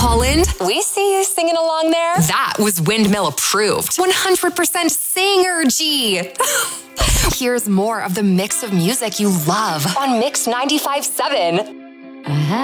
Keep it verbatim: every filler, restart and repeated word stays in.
Holland, we see you singing along there. That was Windmill approved. one hundred percent Singer-G. Here's more of the mix of music you love on Mix ninety-five point seven. Uh-huh.